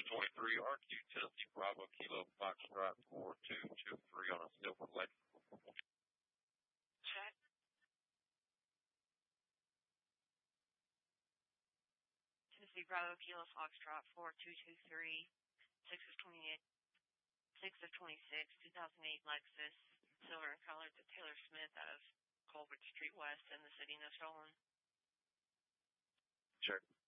623 Arch Utility Bravo Kilo Foxtrot 4223 on a silver lake. Check. Tennessee Bravo Kilo Foxtrot 4223, 6 of 26, 2008 Lexus, silver in color to Taylor Smith out of Colbert Street West in the city, no stolen. Check.